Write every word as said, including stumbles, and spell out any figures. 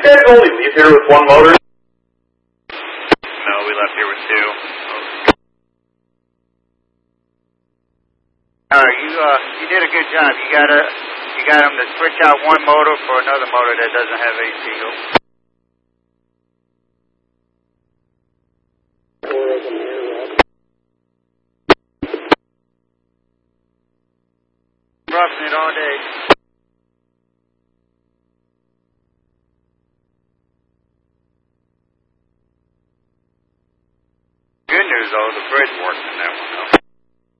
guys only leave here with one motor? No, we left here with two. Alright, you uh, you did a good job. You got a, you got them to switch out one motor for another motor that doesn't have A C. Roughing it all day. Good news though, the bridge worked in that one though.